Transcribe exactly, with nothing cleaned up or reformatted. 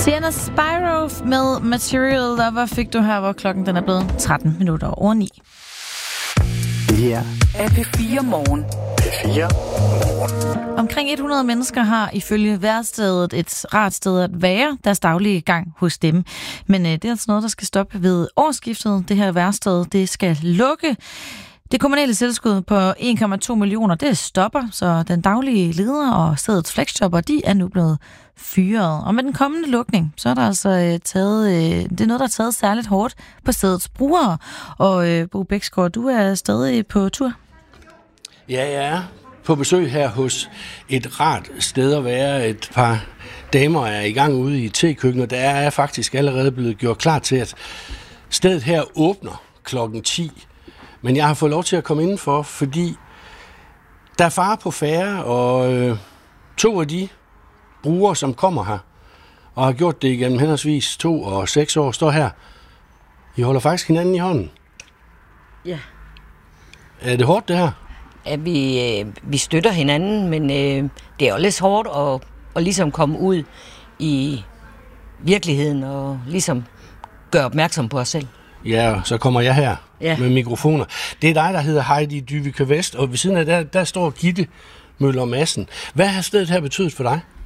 Sienna Spyro med Material Lover fik du her, hvor klokken den er blevet tretten minutter over ni. Det her er P fire Morgen. P fire Morgen. Omkring hundrede mennesker har ifølge værstedet et rart sted at være, deres daglige gang hos dem. Men øh, det er altså noget, der skal stoppe ved årsskiftet. Det her værsted, det skal lukke. Det kommunale tilskud på en komma to millioner, det stopper, så den daglige leder og stedets flexjobber, de er nu blevet fyret. Og med den kommende lukning, så er der altså øh, taget, øh, det er noget, der er taget særligt hårdt på stedets brugere. Og øh, Bo Bæksgaard, du er stadig på tur. Ja, jeg er på besøg her hos et rart sted at være. Et par damer er i gang ude i tekøkkenet. Der er faktisk allerede blevet gjort klar til, at stedet her åbner klokken ti. Men jeg har fået lov til at komme indenfor, fordi der er fare på færre, og øh, to af de brugere, som kommer her, og har gjort det igennem henholdsvis to og seks år, står her. I holder faktisk hinanden i hånden. Ja. Er det hårdt, det her? Ja, vi, øh, vi støtter hinanden, men øh, det er jo lidt hårdt at, at ligesom komme ud i virkeligheden og ligesom gøre opmærksom på os selv. Ja, så kommer jeg her ja. med mikrofoner. Det er dig, der hedder Heidi Dyveke Vest, og ved siden af der, der står Gitte Møller Madsen. Hvad har stedet her betydet for dig?